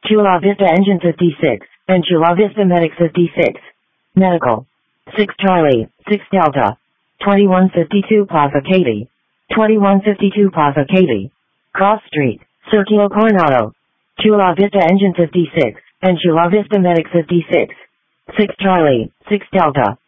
Chula Vista Engine 56, and Chula Vista Medic 56. Medical. 6 Charlie, 6 Delta. 2152 Plaza Katy. 2152 Plaza Katy. Cross Street, Circulo Coronado. Chula Vista Engine 56, and Chula Vista Medic 56. 6 Charlie, 6 Delta.